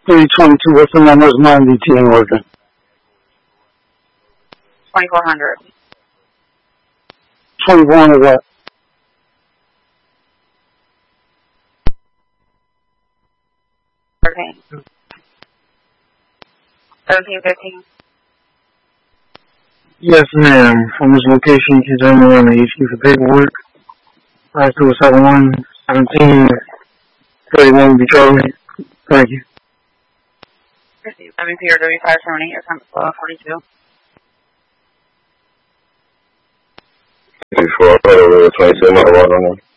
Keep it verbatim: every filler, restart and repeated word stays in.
three twenty-two, what's the numbers? nine D T ain't working. twenty-four hundred. twenty-four hundred what? thirteen. seventeen fifteen. Yes, ma'am. From this location, you can turn me around the H Q for paperwork. five two seven one seventeen thirty-one will be Charlie. Thank you. W P or W five seventy, your time is twelve forty-two. Before I put over the twenty-two mile water on